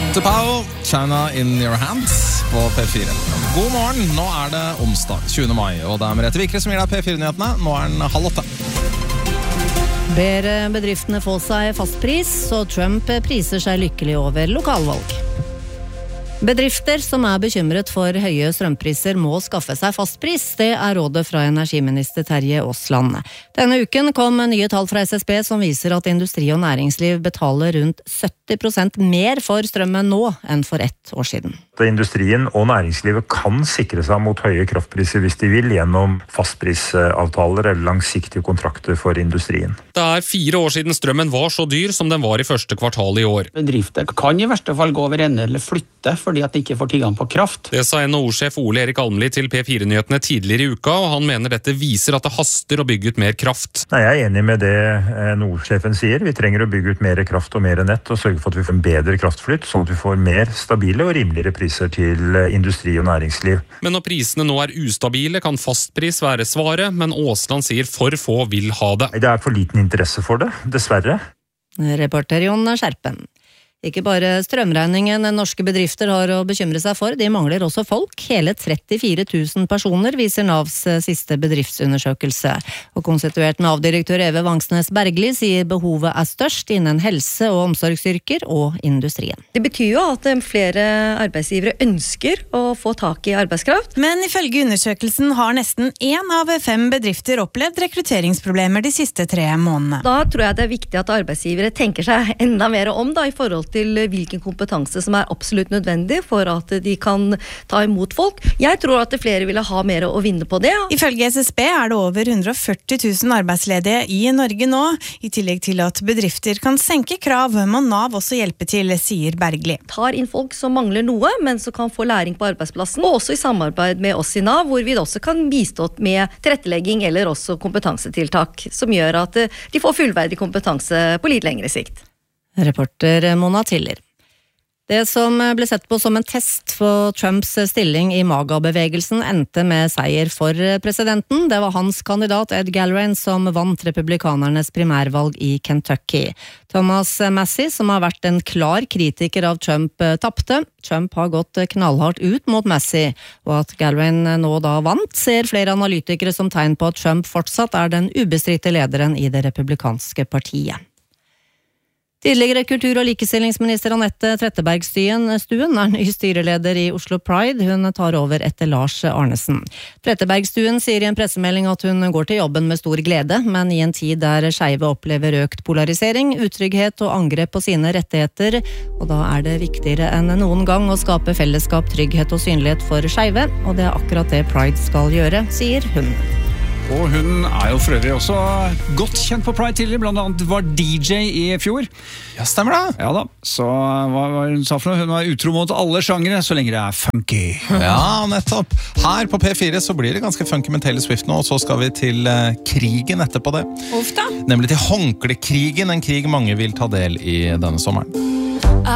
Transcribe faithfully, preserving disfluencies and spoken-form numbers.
Tupao, China in your hands på P fire. God morgen, nå er det onsdag tjuende mai, og det er Merete Vikre som gir deg P fire-nyhetene. Nå er den halv åtte. Ber bedriftene få seg fastpris, så Trump priser seg lykkelig over lokalvalg. Bedrifter som er bekymret for høye strømpriser må skaffe seg fastpris. Det er rådet fra energiminister Terje Aasland. Denne uken kom nye tall fra S S B som viser at industri og næringsliv betaler rundt sytti prosent mer for strømmen nå enn for ett år siden. Industrien og næringslivet kan sikre seg mot høye kraftpriser hvis de vil gjennom fastprisavtaler eller langsiktige kontrakter for industrien. Det er fire år siden strømmen var så dyr som den var i første kvartal i år. Bedrifter kan i verste fall gå over ende eller flytte fordi at de ikke får tilgang på kraft. Det sa N H O-sjef Ole Erik Almli til P fire-nyhetene tidligere i uka, og han mener dette viser at det haster å bygge ut mer kraft. Nei, jeg er enig med det N H O-sjefen sier. Vi trenger å bygge ut mer kraft og mer nett og sørge for at vi får en bedre kraftflytt, sånn at vi får mer stabile og rimeligere priser til industri og næringsliv. Men når prisene nå er ustabile, kan fastpris være svaret, men Aasland sier for få vil ha det. Det er for liten interesse for det, dessverre. Reporter Jon Skjerpen. Ikke bare strømregningen norske bedrifter har å bekymre seg for, de mangler også folk. Hele trettifire tusen personer viser Navs siste bedriftsundersøkelse. Og konstituert Nav-direktør Eve Vangsnes Bergli sier behovet er størst innen helse- og omsorgsyrker og industrien. Det betyr jo at flere arbeidsgivere ønsker å få tak i arbeidskraft. Men ifølge undersøkelsen har nesten én av fem bedrifter opplevd rekrutteringsproblemer de siste tre månedene. Da tror jeg det er viktig at arbeidsgivere tenker seg enda mer om da, i forhold til hvilken kompetanse som er absolutt nødvendig for at de kan ta imot folk. Jeg tror at flere vil ha mer å vinne på det. Ifølge S S B er det over hundre og førti tusen arbeidsledige i Norge nå. I tillegg til at bedrifter kan senke krav, må Nav også hjelpe til, sier Bergli. Tar inn folk som mangler noe, men som kan få læring på arbeidsplassen, og også i samarbeid med oss i Nav, hvor vi også kan bistå med tilrettelegging eller også kompetansetiltak, som gjør at de får fullverdig kompetanse på litt lengre sikt. Reporter Mona Tiller. Det som ble sett på som en test for Trumps stilling i MAGA-bevegelsen endte med seier for presidenten. Det var hans kandidat Ed Gallagher som vant republikanernes primærvalg i Kentucky. Thomas Massie, som har vært en klar kritiker av Trump, tappte. Trump har gått knallhardt ut mot Massie, og at Gallagher nå da vant, ser flere analytikere som tegn på at Trump fortsatt er den ubestridte lederen i det republikanske partiet. Tidligere kultur- og likestillingsminister Anette Trettebergstuen Stuen er ny styreleder i Oslo Pride. Hun tar over etter Lars Arnesen. Trettebergstuen sier i en pressemelding at hun går til jobben med stor glede, men i en tid der skeive opplever økt polarisering, utrygghet og angrep på sine rettigheter, og da er det viktigere enn noen gang å skape fellesskap, trygghet og synlighet for skeive, og det er akkurat det Pride skal gjøre, sier hun. Og hun er jo for øvrig også godt kjent på Pride tidligere, blant annet var D J i fjor. Ja, stemmer det? Ja da, så hva var hun sa for noe? Hun var utro mot alle sjangere, så lenge det er funky. Ja, nettopp. Her på P fire så blir det ganske funky med Taylor Swift nå, og så skal vi til uh, krigen etterpå det. Uff da. Nemlig til håndklekrigen, en krig mange vil ta del i denne sommeren.